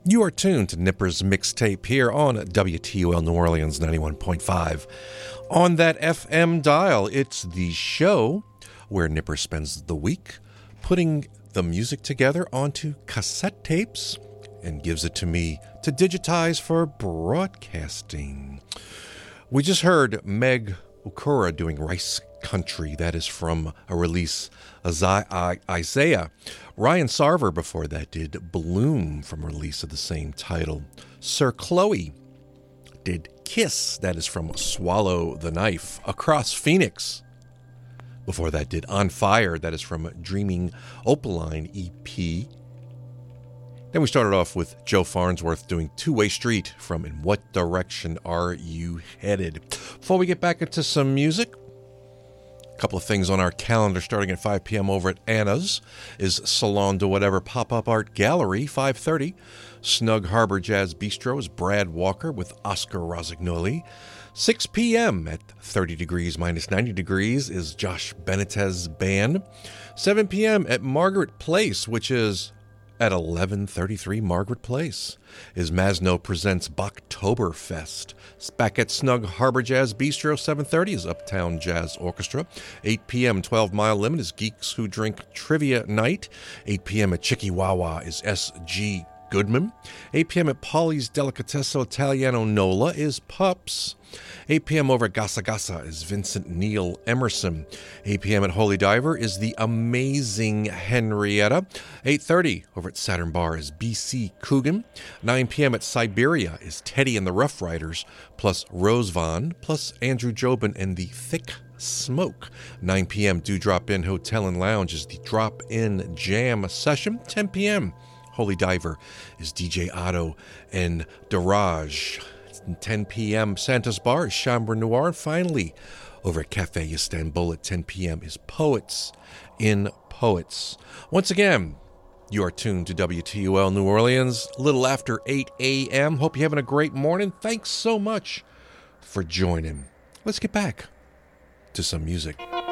You are tuned to Nipper's Mixtape here on WTUL New Orleans 91.5. On that FM dial, it's the show where Nipper spends the week putting the music together onto cassette tapes and gives it to me to digitize for broadcasting. We just heard Meg Ukura doing Rice Country. That is from a release, Isaiah. Ryan Sarver before that did Bloom from a release of the same title. Sir Chloe did Kiss. That is from Swallow the Knife. Across Phoenix before that did On Fire. That is from Dreaming Opaline EP. Then we started off with Joe Farnsworth doing Two-Way Street from In What Direction Are You Headed? Before we get back into some music, a couple of things on our calendar starting at 5 p.m. over at Anna's is Salon de Whatever Pop-Up Art Gallery, 5:30. Snug Harbor Jazz Bistro is Brad Walker with Oscar Rosignoli. 6 p.m. at 30 degrees minus 90 degrees is Josh Benitez Band. 7 p.m. at Margaret Place, which is at 1133 Margaret Place, is Masno Presents Bachtoberfest. Back at Snug Harbor Jazz Bistro, 7:30 is Uptown Jazz Orchestra. 8 p.m. 12 Mile Limit is Geeks Who Drink Trivia Night. 8 p.m. at Chikiwawa is S.G. Goodman. 8 p.m. at Polly's Delicatesso Italiano Nola is Pups. 8 p.m. over at Gasa Gasa is Vincent Neil Emerson. 8 p.m. at Holy Diver is the amazing Henrietta. 8:30 over at Saturn Bar is B.C. Coogan. 9 p.m. at Siberia is Teddy and the Rough Riders, plus Rose Vaughn, plus Andrew Jobin and the Thick Smoke. 9 p.m. Dewdrop Inn Hotel and Lounge is the Drop In Jam Session. 10 p.m. Holy Diver is DJ Otto and Daraj. 10 p.m. Santa's Bar is Chambre Noir. And finally, over at Cafe Istanbul at 10 p.m. is Poets in Poets. Once again, you are tuned to WTUL New Orleans, a little after 8 a.m. Hope you're having a great morning. Thanks so much for joining. Let's get back to some music.